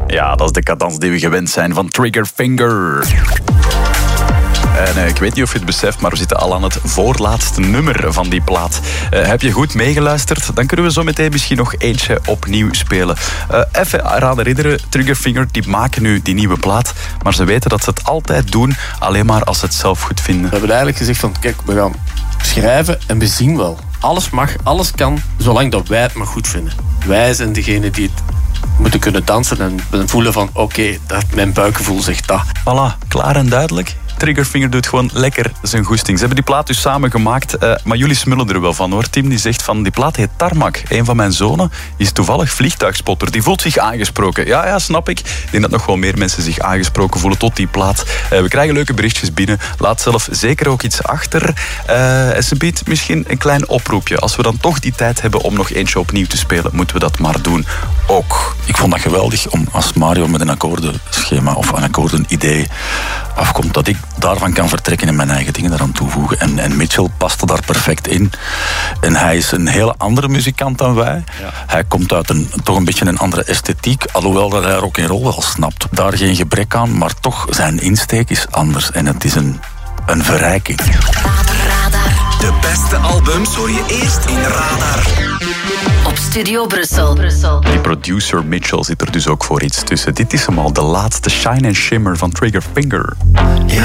Ja, dat is de cadans die we gewend zijn van Triggerfinger. En ik weet niet of je het beseft, maar we zitten al aan het voorlaatste nummer van die plaat. Heb je goed meegeluisterd? Dan kunnen we zo meteen misschien nog eentje opnieuw spelen. Even aan herinneren, Triggerfinger, die maken nu die nieuwe plaat. Maar ze weten dat ze het altijd doen, alleen maar als ze het zelf goed vinden. We hebben eigenlijk gezegd van, kijk, we gaan schrijven en we zien wel. Alles mag, alles kan, zolang dat wij het maar goed vinden. Wij zijn degene die het moeten kunnen dansen en voelen van, oké, mijn buikgevoel zegt dat. Voilà, klaar en duidelijk. Triggerfinger doet gewoon lekker zijn goesting. Ze hebben die plaat dus samen gemaakt, maar jullie smullen er wel van hoor. Tim die zegt van, die plaat heet Tarmac. Een van mijn zonen is toevallig vliegtuigspotter. Die voelt zich aangesproken. Ja, snap ik. Ik denk dat nog wel meer mensen zich aangesproken voelen tot die plaat. We krijgen leuke berichtjes binnen. Laat zelf zeker ook iets achter. En ze biedt misschien een klein oproepje. Als we dan toch die tijd hebben om nog eentje opnieuw te spelen, moeten we dat maar doen. Ook. Ik vond dat geweldig om als Mario met een akkoordenschema of een akkoordenidee afkomt, dat ik daarvan kan vertrekken en mijn eigen dingen daaraan toevoegen. En Mitchell paste daar perfect in. En hij is een hele andere muzikant dan wij. Ja. Hij komt uit toch een beetje een andere esthetiek, alhoewel dat hij rock'n'roll wel snapt. Daar geen gebrek aan, maar toch zijn insteek is anders. En het is een verrijking. Radar. De beste albums hoor je eerst in Radar. Op Studio Brussel. Die producer Mitchell zit er dus ook voor iets tussen. Dit is hem al, de laatste Shine and Shimmer van Triggerfinger. Ja,